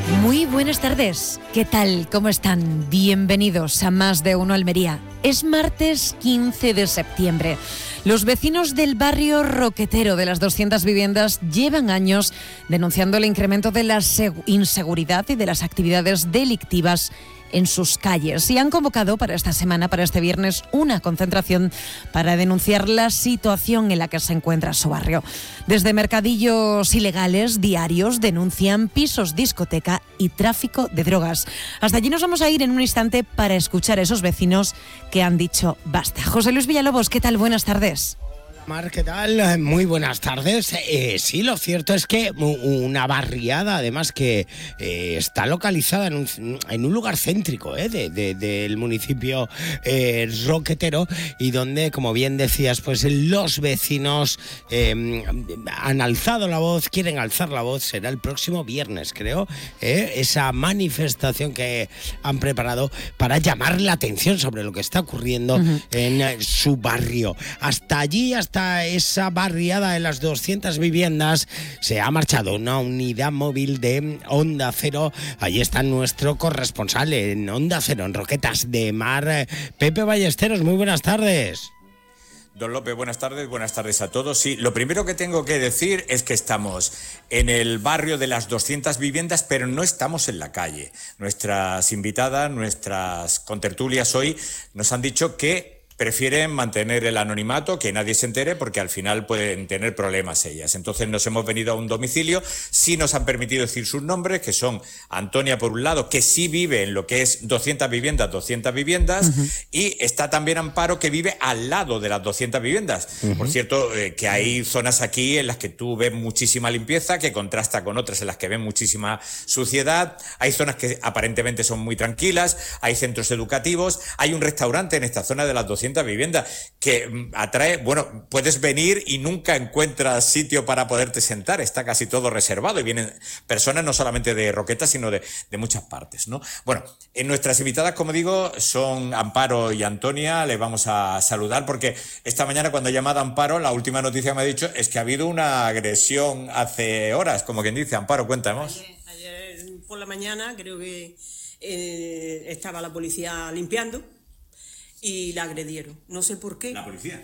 Muy buenas tardes. ¿Qué tal? ¿Cómo están? Bienvenidos a Más de Uno Almería. Es martes 15 de septiembre. Los vecinos del barrio Roquetero de las 200 viviendas llevan años denunciando el incremento de la inseguridad y de las actividades delictivas en sus calles y han convocado para esta semana, para este viernes, una concentración para denunciar la situación en la que se encuentra su barrio. Desde mercadillos ilegales diarios denuncian pisos, discoteca y tráfico de drogas. Hasta allí nos vamos a ir en un instante para escuchar a esos vecinos que han dicho basta. José Luis Villalobos, ¿qué tal? Buenas tardes. Mar, ¿qué tal? Muy buenas tardes. Sí, lo cierto es que una barriada, además que está localizada en un lugar céntrico del municipio Roquetero, y donde, como bien decías, pues los vecinos han alzado la voz, quieren alzar la voz. Será el próximo viernes, creo, esa manifestación que han preparado para llamar la atención sobre lo que está ocurriendo en su barrio. Hasta allí, hasta esa barriada de las 200 viviendas, se ha marchado una unidad móvil de Onda Cero. Allí está nuestro corresponsal en Onda Cero, en Roquetas de Mar, Pepe Ballesteros. Muy buenas tardes. Don López, buenas tardes a todos. Sí, lo primero que tengo que decir es que estamos en el barrio de las 200 viviendas, pero no estamos en la calle. Nuestras invitadas, nuestras contertulias hoy nos han dicho que prefieren mantener el anonimato, que nadie se entere, porque al final pueden tener problemas ellas. Entonces nos hemos venido a un domicilio, sí nos han permitido decir sus nombres, que son Antonia, por un lado, que sí vive en lo que es 200 viviendas, y está también Amparo, que vive al lado de las 200 viviendas. Por cierto, que hay zonas aquí en las que tú ves muchísima limpieza, que contrasta con otras en las que ves muchísima suciedad. Hay zonas que aparentemente son muy tranquilas, hay centros educativos, hay un restaurante en esta zona de las 200 viviendas que atrae, bueno, puedes venir y nunca encuentras sitio para poderte sentar, está casi todo reservado y vienen personas no solamente de Roquetas, sino de muchas partes, ¿no? Bueno, en nuestras invitadas, como digo, son Amparo y Antonia. Les vamos a saludar porque esta mañana, cuando he llamado a Amparo, la última noticia que me ha dicho es que ha habido una agresión hace horas, como quien dice. Amparo, cuéntanos. Ayer por la mañana creo que estaba la policía limpiando y la agredieron. No sé por qué. ¿La policía?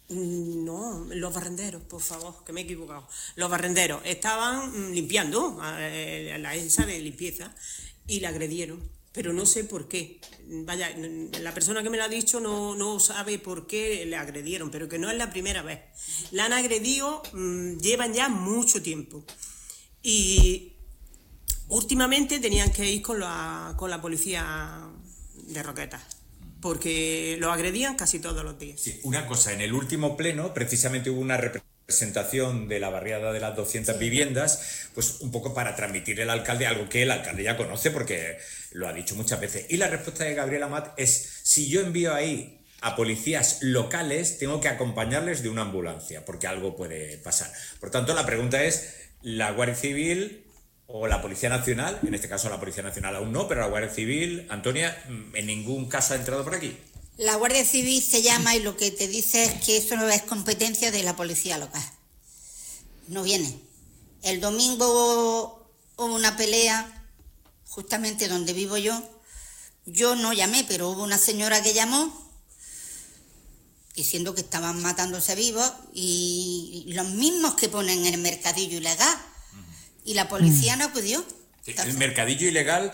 No, los barrenderos, por favor, que me he equivocado. Los barrenderos estaban limpiando la ENSA de limpieza y la agredieron, pero no sé por qué. Vaya, la persona que me lo ha dicho no sabe por qué le agredieron, pero que no es la primera vez. La han agredido, llevan ya mucho tiempo. Y últimamente tenían que ir con la policía de Roquetas, porque lo agredían casi todos los días. Sí, una cosa, en el último pleno precisamente hubo una representación de la barriada de las 200 viviendas, pues un poco para transmitirle al alcalde algo que el alcalde ya conoce porque lo ha dicho muchas veces. Y la respuesta de Gabriel Amat es: si yo envío ahí a policías locales, tengo que acompañarles de una ambulancia, porque algo puede pasar. Por tanto, la pregunta es, ¿la Guardia Civil o la Policía Nacional, en este caso la Policía Nacional aún no, pero la Guardia Civil, Antonia, en ningún caso ha entrado por aquí? La Guardia Civil se llama y lo que te dice es que eso no es competencia de la policía local. No viene. El domingo hubo una pelea justamente donde vivo yo. Yo no llamé, pero hubo una señora que llamó diciendo que estaban matándose vivos y los mismos que ponen el mercadillo ilegal. Y la policía no acudió. Sí, el mercadillo ilegal,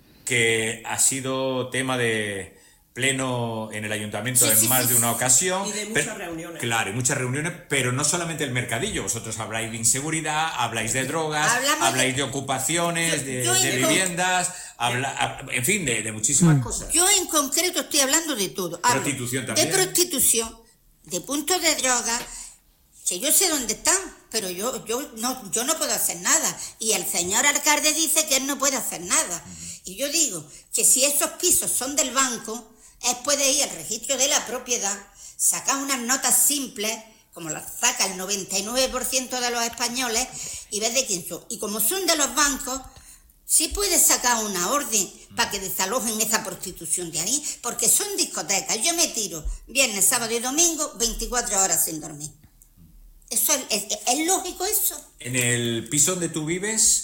que ha sido tema de pleno en el ayuntamiento más de una ocasión. Y de muchas reuniones. Claro, y muchas reuniones, pero no solamente el mercadillo. Vosotros habláis de inseguridad, habláis de drogas, habláis de ocupaciones, de viviendas, en fin, de muchísimas cosas. Yo en concreto estoy hablando de todo. Prostitución también. De prostitución, de puntos de droga, que yo sé dónde están, pero yo no puedo hacer nada. Y el señor alcalde dice que él no puede hacer nada. Y yo digo que si esos pisos son del banco, él puede ir al registro de la propiedad, sacar unas notas simples, como las saca el 99% de los españoles, y ver de quién son. Y como son de los bancos, sí puede sacar una orden para que desalojen esa prostitución de ahí, porque son discotecas. Yo me tiro viernes, sábado y domingo 24 horas sin dormir. Eso es lógico eso. En el piso donde tú vives,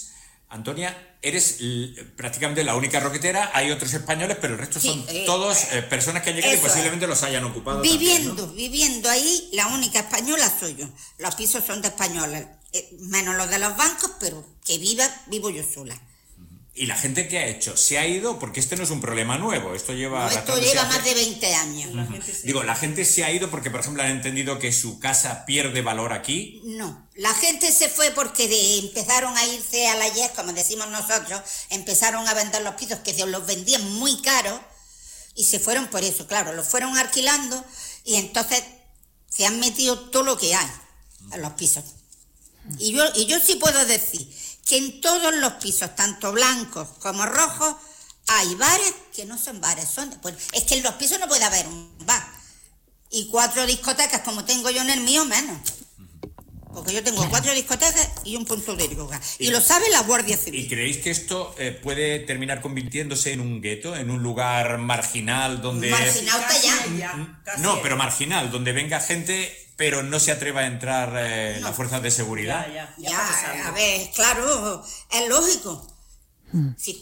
Antonia, eres prácticamente la única roquetera, hay otros españoles, pero el resto son todos personas que han llegado y posiblemente los hayan ocupado viviendo, también, ¿no? Viviendo ahí, la única española soy yo. Los pisos son de españoles, menos los de los bancos, pero que vivo yo sola. ¿Y la gente qué ha hecho? ¿Se ha ido? Porque este no es un problema nuevo, esto lleva más de 20 años. La gente se ha ido porque, por ejemplo, han entendido que su casa pierde valor aquí. No, la gente se fue porque empezaron a irse a la YES, como decimos nosotros, empezaron a vender los pisos que se los vendían muy caros y se fueron por eso, claro, los fueron alquilando y entonces se han metido todo lo que hay en los pisos. Y yo sí puedo decir que en todos los pisos, tanto blancos como rojos, hay bares que no son bares, es que en los pisos no puede haber un bar. Y 4 discotecas, como tengo yo en el mío, menos. Porque yo tengo 4 discotecas y un punto de droga. Y lo sabe la Guardia Civil. ¿Y creéis que esto puede terminar convirtiéndose en un gueto, en un lugar marginal donde... Marginal está ya. No, pero marginal, donde venga gente... pero no se atreva a entrar las fuerzas de seguridad? Ya, a ver, claro, es lógico. Si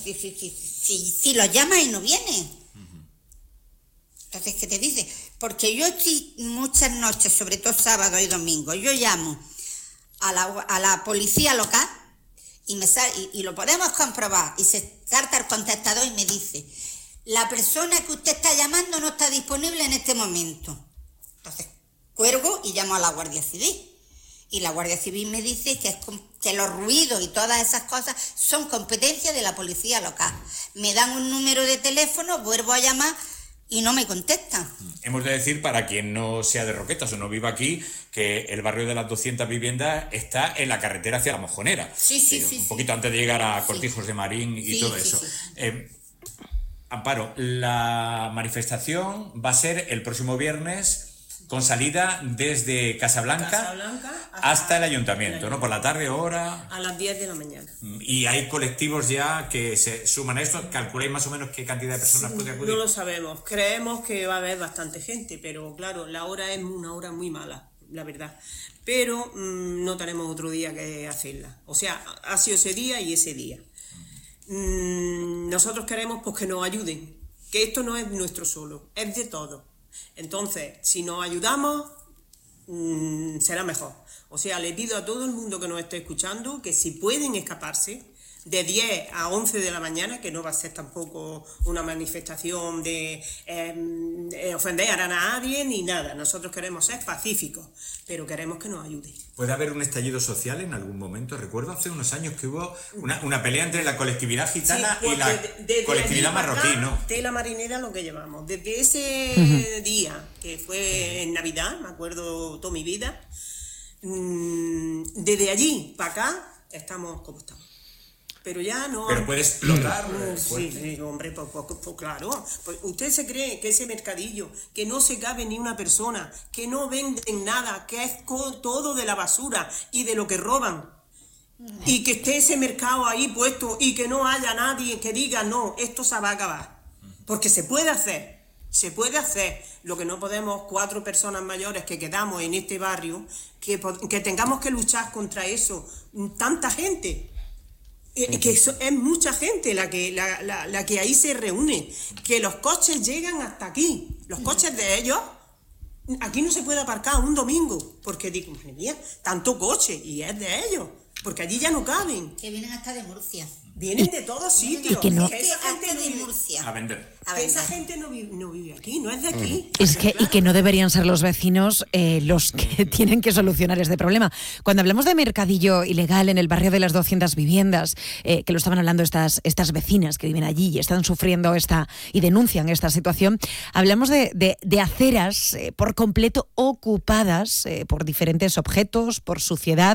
los llamas y no vienen. Entonces, ¿qué te dice? Porque yo estoy muchas noches, sobre todo sábado y domingo, yo llamo a la policía local y lo podemos comprobar, y se salta el contestador y me dice, la persona que usted está llamando no está disponible en este momento. Entonces, cuelgo y llamo a la Guardia Civil. Y la Guardia Civil me dice que los ruidos y todas esas cosas son competencia de la policía local. Me dan un número de teléfono, vuelvo a llamar y no me contestan. Hemos de decir, para quien no sea de Roquetas o no viva aquí, que el barrio de las 200 viviendas está en la carretera hacia La Mojonera. Sí. Un poquito antes de llegar a Cortijos de Marín y todo eso. Amparo, la manifestación va a ser el próximo viernes, con salida desde Casablanca hasta el ayuntamiento, ¿no? Por la tarde, hora... A las 10 de la mañana. Y hay colectivos ya que se suman a esto. ¿Calculáis más o menos qué cantidad de personas puede acudir? No lo sabemos. Creemos que va a haber bastante gente, pero claro, la hora es una hora muy mala, la verdad. Pero no tenemos otro día que hacerla. O sea, ha sido ese día y ese día. Nosotros queremos pues, que nos ayuden, que esto no es nuestro solo, es de todos. Entonces, si nos ayudamos, será mejor. O sea, le pido a todo el mundo que nos esté escuchando que si pueden escaparse de 10 a 11 de la mañana, que no va a ser tampoco una manifestación de ofender a nadie ni nada. Nosotros queremos ser pacíficos, pero queremos que nos ayuden. ¿Puede haber un estallido social en algún momento? Recuerdo hace unos años que hubo una pelea entre la colectividad gitana y la colectividad marroquí, ¿no? Tela marinera lo que llevamos. Desde ese día, que fue en Navidad, me acuerdo toda mi vida, desde allí para acá estamos como estamos. Pero ya no... Pero puede explotar. Sí, hombre, pues claro. Pues usted se cree que ese mercadillo, que no se cabe ni una persona, que no venden nada, que es todo de la basura y de lo que roban, y que esté ese mercado ahí puesto y que no haya nadie que diga, no, esto se va a acabar. Porque se puede hacer. Se puede hacer. Lo que no podemos, 4 personas mayores que quedamos en este barrio, que tengamos que luchar contra eso. Tanta gente. Que es mucha gente la que ahí se reúne, que los coches llegan hasta aquí, los coches de ellos, aquí no se puede aparcar un domingo, porque digo, madre mía, tanto coche, y es de ellos, porque allí ya no caben. Que vienen hasta de Murcia. Vienen de todos sitios. Que no, Hasta de Murcia. A vender. Esa gente no vive aquí, no es de aquí. Y que no deberían ser los vecinos los que tienen que solucionar este problema. Cuando hablamos de mercadillo ilegal en el barrio de las 200 viviendas, que lo estaban hablando estas vecinas que viven allí y están sufriendo y denuncian esta situación, hablamos de aceras por completo ocupadas por diferentes objetos, por suciedad,